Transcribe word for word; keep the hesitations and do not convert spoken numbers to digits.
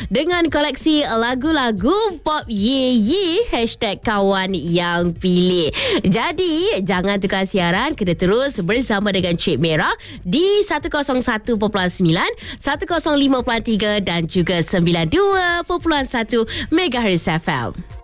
dengan koleksi lagu-lagu pop Ye Ye hashtag kawan yang pilih. Jadi jangan tukar siaran, kena terus bersama dengan Cik Merah di seratus satu perpuluhan sembilan, seratus lima perpuluhan tiga dan juga sembilan puluh dua perpuluhan satu Megahertz F M.